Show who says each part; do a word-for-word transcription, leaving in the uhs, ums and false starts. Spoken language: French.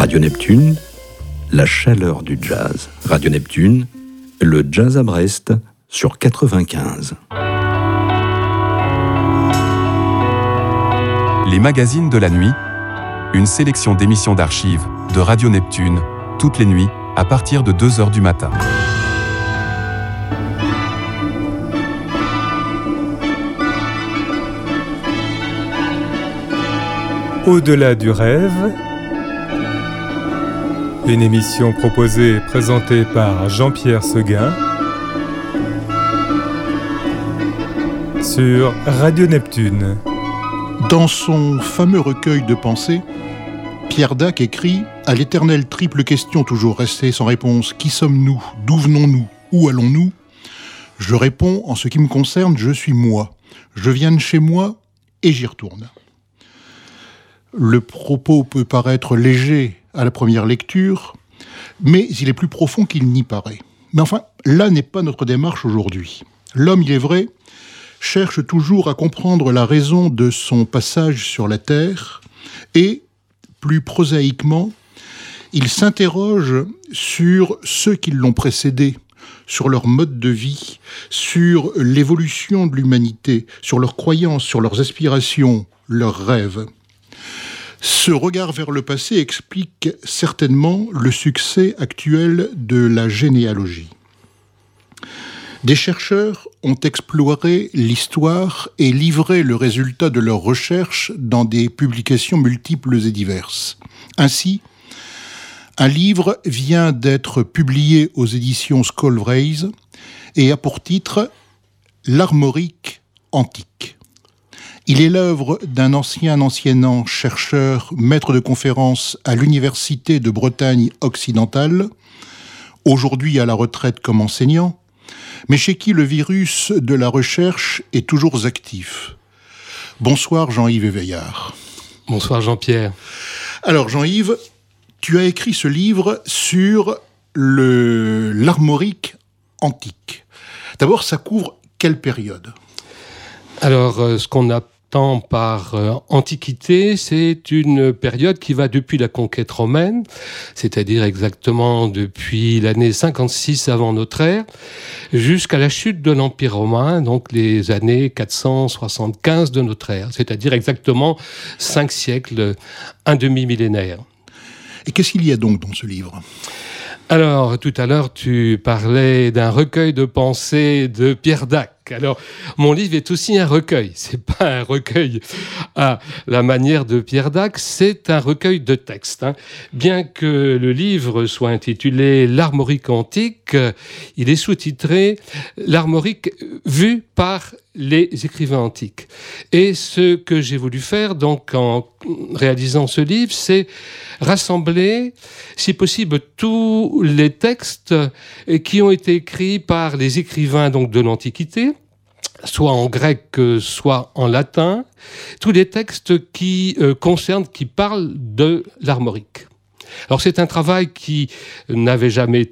Speaker 1: Radio Neptune, la chaleur du jazz. Radio Neptune, le jazz à Brest sur quatre-vingt-quinze.
Speaker 2: Les magazines de la nuit, une sélection d'émissions d'archives de Radio Neptune, toutes les nuits à partir de deux heures du matin.
Speaker 3: Au-delà du rêve, une émission proposée et présentée par Jean-Pierre Seguin sur Radio Neptune.
Speaker 4: Dans son fameux recueil de pensées, Pierre Dac écrit « À l'éternelle triple question toujours restée sans réponse, qui sommes-nous ? D'où venons-nous ? Où allons-nous ? Je réponds, en ce qui me concerne, je suis moi. Je viens de chez moi et j'y retourne. » Le propos peut paraître léger à la première lecture, mais il est plus profond qu'il n'y paraît. Mais enfin, là n'est pas notre démarche aujourd'hui. L'homme, il est vrai, cherche toujours à comprendre la raison de son passage sur la Terre et, plus prosaïquement, il s'interroge sur ceux qui l'ont précédé, sur leur mode de vie, sur l'évolution de l'humanité, sur leurs croyances, sur leurs aspirations, leurs rêves. Ce regard vers le passé explique certainement le succès actuel de la généalogie. Des chercheurs ont exploré l'histoire et livré le résultat de leurs recherches dans des publications multiples et diverses. Ainsi, un livre vient d'être publié aux éditions Skolvreis et a pour titre « L'armorique antique ». Il est l'œuvre d'un ancien anciennant chercheur, maître de conférences à l'Université de Bretagne occidentale, aujourd'hui à la retraite comme enseignant, mais chez qui le virus de la recherche est toujours actif. Bonsoir Jean-Yves Éveillard.
Speaker 5: Bonsoir Jean-Pierre.
Speaker 4: Alors Jean-Yves, tu as écrit ce livre sur le, l'armorique antique. D'abord, ça couvre quelle période ?
Speaker 5: Alors, euh, ce qu'on attend par euh, Antiquité, c'est une période qui va depuis la conquête romaine, c'est-à-dire exactement depuis l'année cinquante-six avant notre ère, jusqu'à la chute de l'Empire romain, donc les années quatre cent soixante-quinze de notre ère, c'est-à-dire exactement cinq siècles, un demi-millénaire.
Speaker 4: Et qu'est-ce qu'il y a donc dans ce livre ?
Speaker 5: Alors, tout à l'heure, tu parlais d'un recueil de pensées de Pierre Dac. Alors, mon livre est aussi un recueil. C'est pas un recueil à la manière de Pierre Dac, c'est un recueil de textes. Hein. Bien que le livre soit intitulé « L'armorique antique », il est sous-titré « L'armorique vue par les écrivains antiques ». Et ce que j'ai voulu faire, donc, en réalisant ce livre, c'est rassembler, si possible, tous les textes qui ont été écrits par les écrivains donc, de l'Antiquité, soit en grec, soit en latin, tous les textes qui euh, concernent, qui parlent de l'armorique. Alors c'est un travail qui n'avait jamais